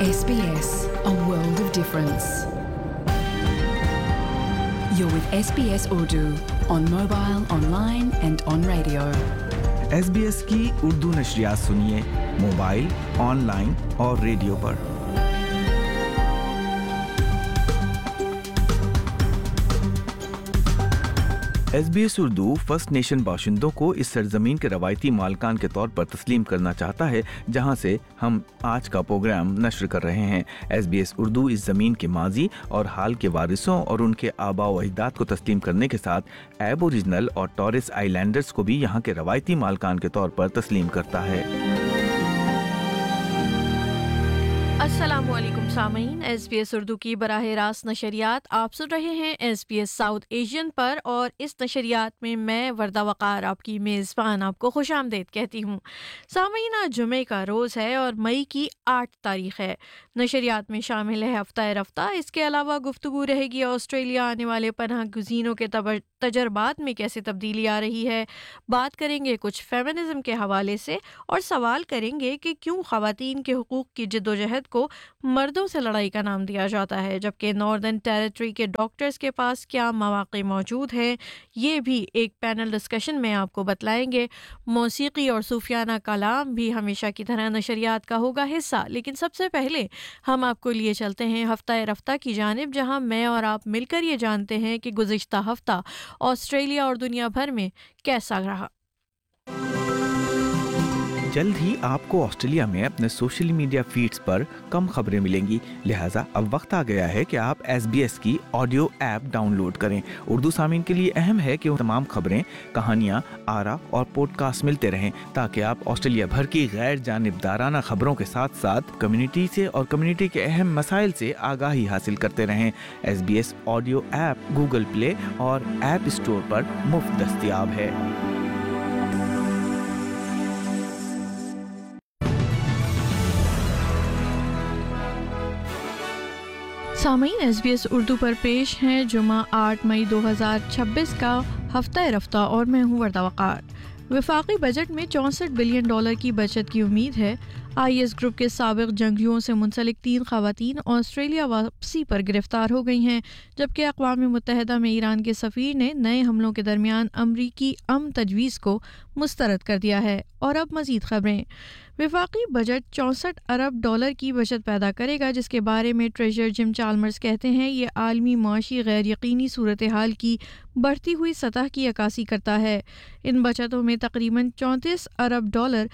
SBS, a world of difference. You're with SBS Urdu on mobile, online and on radio. SBS की उर्दू नशरियात सुनिए mobile, online और radio पर। SBS Urdu first nation बाशिंदों को इस सरजमीन के रवायती मालकान के तौर पर तस्लीम करना चाहता है जहां से हम आज का प्रोग्राम नश्र कर रहे हैं। SBS उर्दू इस ज़मीन के माजी और हाल के वारिसों और उनके आबा व अजदाद को तस्लीम करने के साथ एबोरिजिनल और टॉरेस आइलैंडर्स को भी यहाँ के रवायती मालकान के तौर पर तस्लीम करता है। अस्सलाम वालेकुम सामीन, SBS उर्दू की बराह रास्त नशरियात आप सुन रहे हैं SBS साउथ एशियन पर, और इस नशरियात में मैं वर्दा वक़ार आपकी मेज़बान आपको खुशामदीद कहती हूँ। सामीन, आज जुमे का रोज़ है और मई की 8 तारीख़ है। नशरियात में शामिल है हफ्ता रफ्ता। इसके अलावा गुफ्तगू रहेगी ऑस्ट्रेलिया आने वाले पनाह गुज़ीनों के तजर्बात में कैसे तब्दीली आ रही है। बात करेंगे कुछ फेमिनिज़म के हवाले से और सवाल करेंगे कि क्यों ख़वातीन के हुकूक़ की जद्दोजहद को मर्दों से लड़ाई का नाम दिया जाता है, जबकि नॉर्दर्न टेरिटरी के डॉक्टर्स के पास क्या मौक़े मौजूद हैं। ये भी एक पैनल डिस्कशन में आपको बतलाएंगे। मौसीकी और सूफियाना कलाम भी हमेशा की तरह नशरियात का होगा हिस्सा, लेकिन सबसे पहले हम आपको लिए चलते हैं हफ्ता रफ्ता की जानिब, जहां मैं और आप मिलकर ये जानते हैं कि गुज़िश्ता हफ्ता ऑस्ट्रेलिया और दुनिया भर में कैसा रहा। जल्द ही आपको ऑस्ट्रेलिया में अपने सोशल मीडिया फीड्स पर कम खबरें मिलेंगी, लिहाजा अब वक्त आ गया है कि आप SBS की ऑडियो ऐप डाउनलोड करें। उर्दू सामीन के लिए अहम है कि तमाम खबरें, कहानियाँ, आरा और पॉडकास्ट मिलते रहें ताकि आप ऑस्ट्रेलिया भर की गैर जानिबदाराना खबरों के साथ साथ कम्युनिटी से और कम्युनिटी के अहम मसाइल से आगाही हासिल करते रहें। SBS audio app Google play और ऐप स्टोर पर मुफ्त दस्तयाब है। सामीन, SBS उर्दू पर पेश हैं जुमा 8 मई 2026 का हफ्ता रफ्ता, और मैं हूँ वर्दा वक़ार। वफाकी बजट में $64 बिलियन की बचत की उम्मीद है। IS ग्रुप के साबिक जंगजुओं से मुंसलिक 3 ख़वातीन ऑस्ट्रेलिया वापसी पर गिरफ्तार हो गई हैं, जबकि अक़वाम मुत्तहिदा में ईरान के सफ़ीर ने नए हमलों के दरमियान अमरीकी तजवीज़ को मुस्तरद कर दिया है। और अब मज़ीद ख़बरें। वफाकी बजट $64 अरब की बचत पैदा करेगा, जिसके बारे में ट्रेजर जिम चाल्मर्स कहते हैं ये आलमी माशी गैर यकीनी सूरत हाल की बढ़ती हुई सतह की अक्कासी करता है। इन बचतों में तकरीबन $34 अरब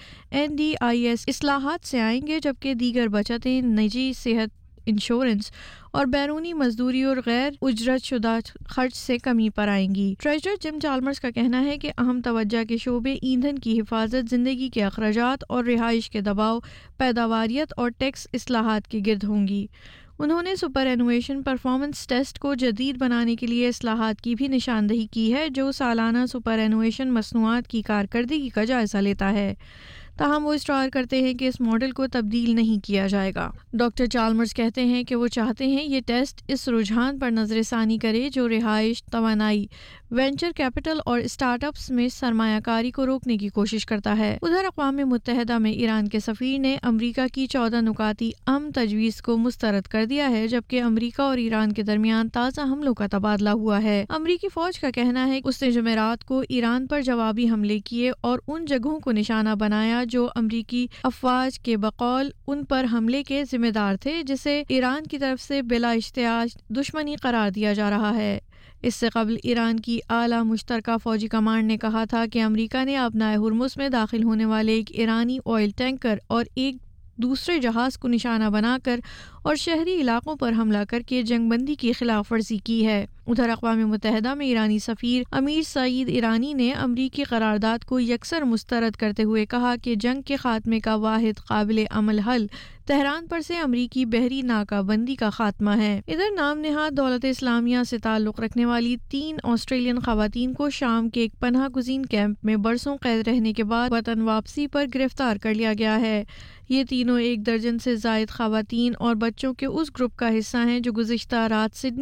NDIS इस्लाहात से आएंगे, जबकि दीगर बचतें निजी सेहत इंश्योरेंस और बैरूनी मजदूरी और गैर उजरत शुदा खर्च से कमी पर आएंगी। ट्रेजर जिम चाल्मर्स का कहना है कि अहम तवज्जो के शोबे ईंधन की हिफाजत, जिंदगी के अखराजात और रिहाइश के दबाव, पैदावारियत और टैक्स इस्लाहात के गिर्द होंगी। उन्होंने सुपर एनुएशन परफॉर्मेंस टेस्ट को जदीद बनाने के लिए इस्लाहात की भी निशानदही की है, जो सालाना सुपर एनुएशन मसनूआत की कारकर्दगी का जायजा लेता है। ताहम वो इसरार करते हैं कि इस मॉडल को तब्दील नहीं किया जाएगा। डॉक्टर चाल्मर्स कहते हैं कि वो चाहते हैं ये टेस्ट इस रुझान पर नजरसानी करे जो रिहाइश, तवानाई, वेंचर कैपिटल और स्टार्टअप्स में सरमायाकारी को रोकने की कोशिश करता है। उधर अक़वाम मुत्तहिदा में ईरान के सफ़ीर ने अमरीका की 14 नुकाती तजवीज़ को मुस्तरद कर दिया है, जबकि अमरीका और ईरान के दरमियान ताज़ा हमलों का तबादला हुआ है। अमरीकी फ़ौज का कहना है कि उसने जुमेरात को ईरान पर जवाबी हमले किए और उन जगहों को निशाना बनाया जो अमरीकी अफवाज के बकौल उन पर हमले के जिम्मेदार थे, जिसे ईरान की तरफ से बिला इश्तियाज दुश्मनी करार दिया जा रहा है। इससे कबल ईरान की आला मुश्तरका फौजी कमांड ने कहा था कि अमरीका ने अपना हुर्मुज़ में दाखिल होने वाले एक ईरानी ऑयल टैंकर और एक दूसरे जहाज को निशाना बनाकर और शहरी इलाकों पर हमला करके जंगबंदी की खिलाफ वर्जी की है। उधर अक़वाम मुत्तहिदा में ईरानी सफ़ीर अमीर सईद ईरानी ने अमरीकी करारदाद को यकसर मुस्तरद करते हुए कहा कि जंग के खात्मे का वाहिद काबिल अमल हल तेहरान पर से अमरीकी बहरी नाकाबंदी का खात्मा है। इधर नाम नेहाद दौलत इस्लामिया से ताल्लुक़ रखने वाली 3 ऑस्ट्रेलियन ख़वातीन को शाम के एक पनाह गुज़ीन कैंप में बरसों कैद रहने के बाद वतन वापसी पर गिरफ्तार कर लिया गया है। ये तीनों 1 दर्जन से ज़ायद ख़वातीन और बच्चों के उस ग्रुप का हिस्सा हैं जो गुज़िश्ता रात सिडनी